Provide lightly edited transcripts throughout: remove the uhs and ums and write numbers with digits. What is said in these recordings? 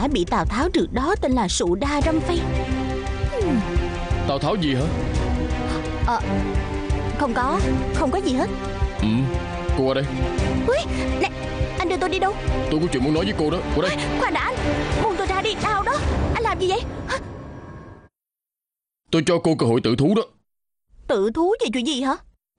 gã bị Tào Tháo trước đó tên là Sụ Đa Râm Phi. Tào Tháo gì hả? Không có gì hết. Cô qua đây. Ui, nè, anh đưa tôi đi đâu? Tôi có chuyện muốn nói với cô đó. Qua đây. Khoan đã anh, buông tôi ra đi. Đau đó. Anh làm gì vậy? Tôi cho cô cơ hội tự thú đó. Tự thú về chuyện gì hả?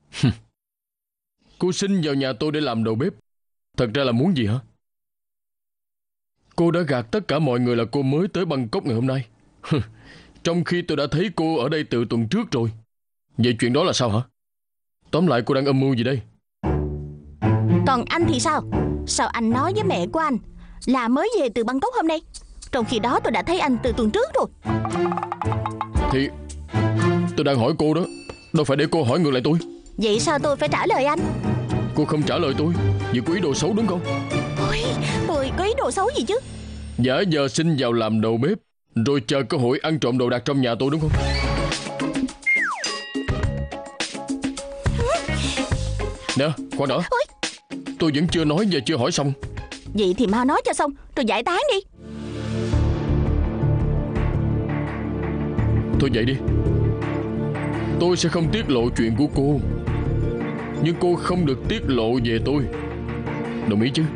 Cô xin vào nhà tôi để làm đầu bếp. Thật ra là muốn gì hả? Cô đã gạt tất cả mọi người là cô mới tới Bangkok ngày hôm nay. Trong khi tôi đã thấy cô ở đây từ tuần trước rồi. Vậy chuyện đó là sao hả? Tóm lại cô đang âm mưu gì đây? Còn anh thì sao? Sao anh nói với mẹ của anh là mới về từ Bangkok hôm nay, trong khi đó tôi đã thấy anh từ tuần trước rồi? Thì tôi đang hỏi cô đó, đâu phải để cô hỏi ngược lại tôi. Vậy sao tôi phải trả lời anh? Cô không trả lời tôi vì có ý đồ xấu đúng không? Ôi, tôi có ý đồ xấu gì chứ? Giả giờ xin vào làm đầu bếp rồi chờ cơ hội ăn trộm đồ đạc trong nhà tôi đúng không? Nè, khoan đã. Tôi vẫn chưa nói và chưa hỏi xong. Vậy thì mau nói cho xong rồi giải tán đi. Thôi vậy đi. Tôi sẽ không tiết lộ chuyện của cô, nhưng cô không được tiết lộ về tôi. Đồng ý chứ?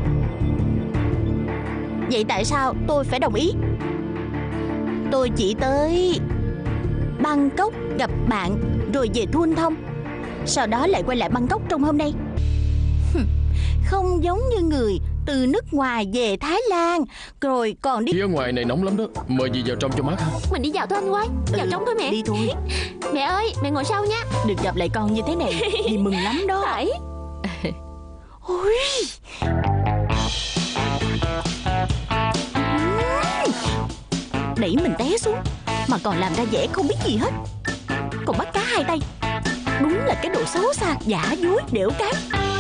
Vậy tại sao tôi phải đồng ý? Tôi chỉ tới Bangkok gặp bạn rồi về Thun Thông, sau đó lại quay lại Bangkok trong hôm nay. Không giống như người từ nước ngoài về Thái Lan rồi còn đi. Phía ngoài này nóng lắm đó. Mời dì vào trong cho mát ha. Mình đi vào thôi anh Quay. Vào trong thôi mẹ. Đi thôi. Mẹ ơi, mẹ ngồi sau nha. Được gặp lại con như thế này thì mừng lắm đó. Phải. Ôi. Đẩy mình té xuống mà còn làm ra vẻ không biết gì hết, còn bắt cá hai tay. Đúng là cái đồ xấu xa, giả dối, đểu cát.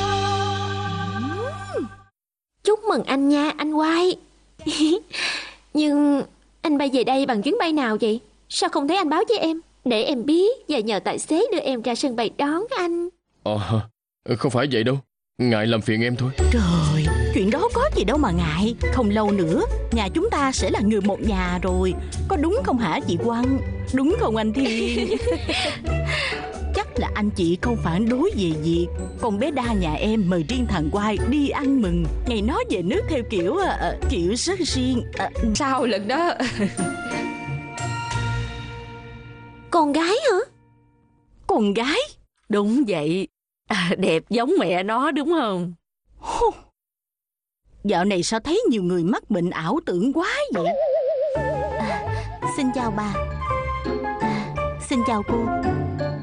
Chúc mừng anh nha, anh Quay. Nhưng anh bay về đây bằng chuyến bay nào vậy? Sao không thấy anh báo với em, để em biết và nhờ tài xế đưa em ra sân bay đón anh. Không phải vậy đâu. Ngại làm phiền em thôi. Trời, chuyện đó có gì đâu mà ngại. Không lâu nữa nhà chúng ta sẽ là người một nhà rồi. Có đúng không hả chị Quang? Đúng không anh Thiên? Chắc là anh chị không phản đối về việc con bé Đa nhà em mời riêng thằng Quai đi ăn mừng ngày nó về nước theo kiểu rất riêng. Sau lần đó. Con gái hả? Con gái? Đúng vậy. Đẹp giống mẹ nó đúng không? Dạo này sao thấy nhiều người mắc bệnh ảo tưởng quá vậy? Xin chào bà. Xin chào cô.